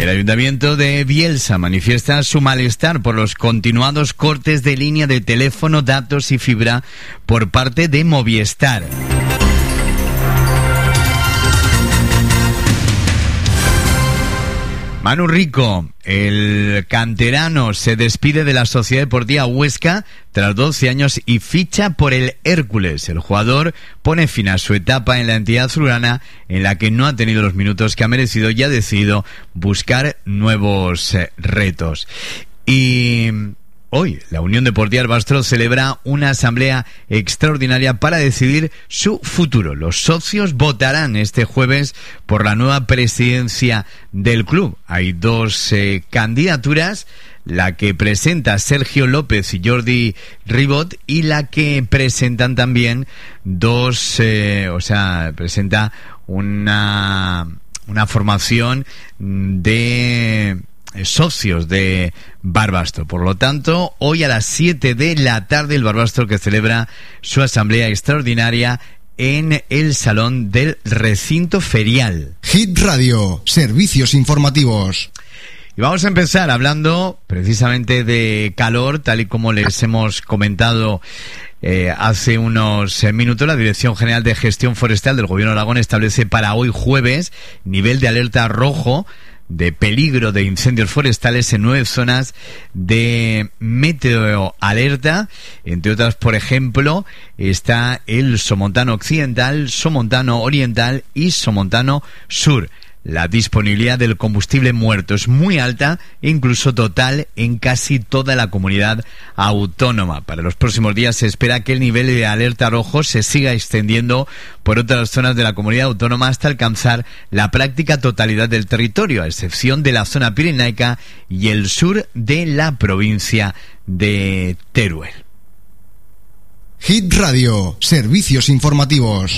El Ayuntamiento de Bielsa manifiesta su malestar por los continuados cortes de línea de teléfono, datos y fibra por parte de Movistar. Manu Rico, el canterano, se despide de la Sociedad Deportiva Huesca tras 12 años y ficha por el Hércules. El jugador pone fin a su etapa en la entidad azulgrana, en la que no ha tenido los minutos que ha merecido y ha decidido buscar nuevos retos. Y hoy, la Unión Deportiva Barbastro celebra una asamblea extraordinaria para decidir su futuro. Los socios votarán este jueves por la nueva presidencia del club. Hay dos candidaturas, la que presenta Sergio López y Jordi Ribot, y la que presentan también presenta una formación de socios de Barbastro. Por lo tanto, hoy a las 7 de la tarde el Barbastro que celebra su asamblea extraordinaria en el salón del recinto ferial. Hit Radio, servicios informativos. Y vamos a empezar hablando precisamente de calor, tal y como les hemos comentado hace unos minutos. La Dirección General de Gestión Forestal del Gobierno de Aragón establece para hoy jueves nivel de alerta rojo de peligro de incendios forestales en 9 zonas de meteoalerta. Entre otras, por ejemplo, está el Somontano Occidental, Somontano Oriental y Somontano Sur. La disponibilidad del combustible muerto es muy alta, incluso total, en casi toda la comunidad autónoma. Para los próximos días se espera que el nivel de alerta rojo se siga extendiendo por otras zonas de la comunidad autónoma hasta alcanzar la práctica totalidad del territorio, a excepción de la zona pirenaica y el sur de la provincia de Teruel. Hit Radio, servicios informativos.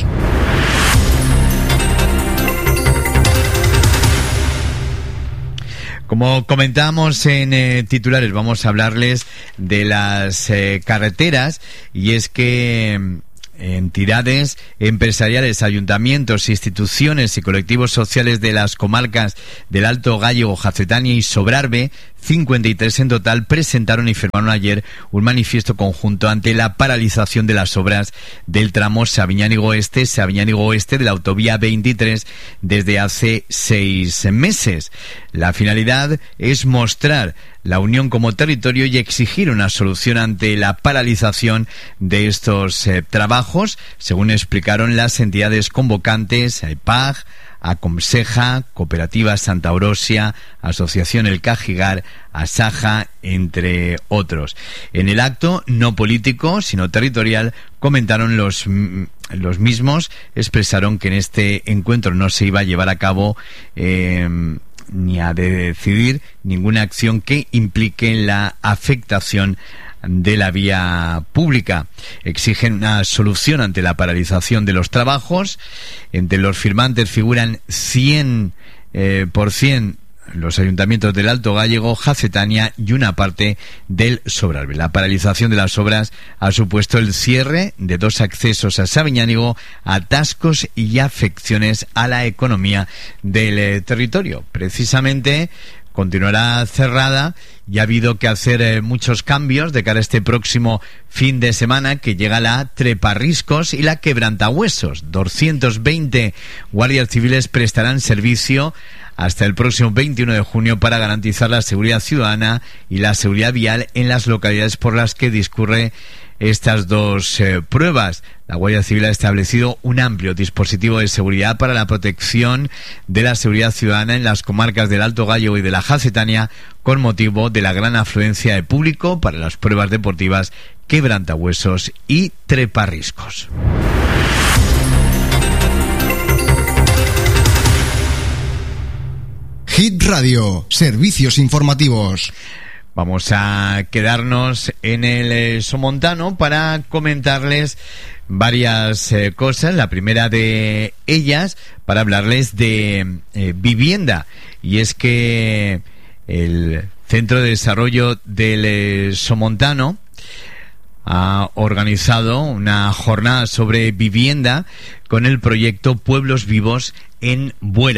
Como comentábamos en titulares, vamos a hablarles de las carreteras, y es que entidades empresariales, ayuntamientos, instituciones y colectivos sociales de las comarcas del Alto Gállego, Jacetania y Sobrarbe, 53 en total, presentaron y firmaron ayer un manifiesto conjunto ante la paralización de las obras del tramo Sabiñánigo Oeste de la autovía 23 desde hace 6 meses. La finalidad es mostrar la unión como territorio y exigir una solución ante la paralización de estos trabajos, según explicaron las entidades convocantes, AEPAG, Acomseja, Cooperativa Santa Orosia, Asociación El Cajigar, Asaja, entre otros. En el acto, no político, sino territorial, comentaron los mismos, expresaron que en este encuentro no se iba a llevar a cabo ni a decidir ninguna acción que implique la afectación de la vía pública. Exigen una solución ante la paralización de los trabajos. Entre los firmantes figuran 100% los ayuntamientos del Alto Gállego, Jacetania y una parte del Sobrarbe. La paralización de las obras ha supuesto el cierre de 2 accesos a Sabiñánigo, atascos y afecciones a la economía del territorio. Precisamente continuará cerrada y ha habido que hacer muchos cambios de cara a este próximo fin de semana, que llega la Treparriscos y la Quebrantahuesos. 220 guardias civiles prestarán servicio hasta el próximo 21 de junio para garantizar la seguridad ciudadana y la seguridad vial en las localidades por las que discurre estas dos pruebas. La Guardia Civil ha establecido un amplio dispositivo de seguridad para la protección de la seguridad ciudadana en las comarcas del Alto Gállego y de la Jacetania, con motivo de la gran afluencia de público para las pruebas deportivas Quebrantahuesos y Treparriscos. Hit Radio, servicios informativos. Vamos a quedarnos en el Somontano para comentarles varias cosas. La primera de ellas, para hablarles de vivienda. Y es que el Centro de Desarrollo del Somontano ha organizado una jornada sobre vivienda con el proyecto Pueblos Vivos en Buera.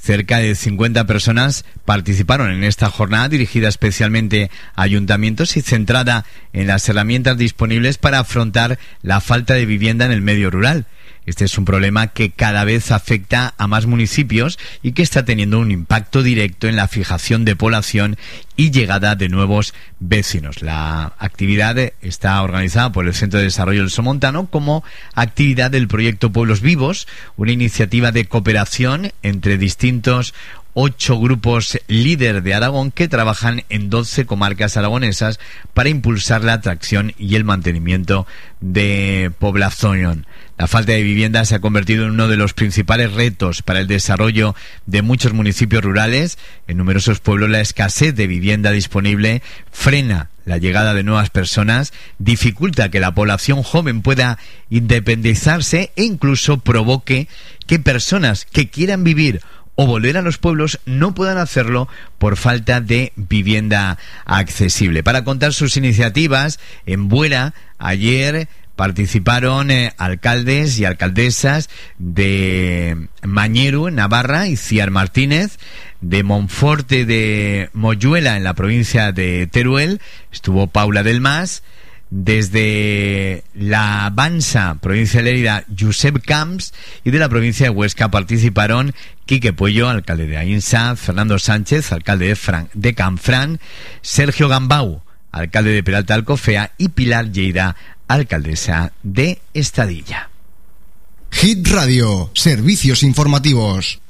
Cerca de 50 personas participaron en esta jornada dirigida especialmente a ayuntamientos y centrada en las herramientas disponibles para afrontar la falta de vivienda en el medio rural. Este es un problema que cada vez afecta a más municipios y que está teniendo un impacto directo en la fijación de población y llegada de nuevos vecinos. La actividad está organizada por el Centro de Desarrollo del Somontano como actividad del proyecto Pueblos Vivos, una iniciativa de cooperación entre distintos 8 grupos líder de Aragón que trabajan en 12 comarcas aragonesas para impulsar la atracción y el mantenimiento de población. La falta de vivienda se ha convertido en uno de los principales retos para el desarrollo de muchos municipios rurales. En numerosos pueblos la escasez de vivienda disponible frena la llegada de nuevas personas, dificulta que la población joven pueda independizarse e incluso provoque que personas que quieran vivir o volver a los pueblos no puedan hacerlo por falta de vivienda accesible. Para contar sus iniciativas, en Buera, ayer participaron alcaldes y alcaldesas de Mañeru, en Navarra, y Ciar Martínez, de Monforte de Moyuela, en la provincia de Teruel, estuvo Paula del Mas. Desde la Bansa, provincia de Lérida, Josep Camps, y de la provincia de Huesca participaron Quique Puello, alcalde de Aínsa, Fernando Sánchez, alcalde de Canfrán, Sergio Gambau, alcalde de Peralta Alcofea, y Pilar Lleida, alcaldesa de Estadilla. Hit Radio, servicios informativos.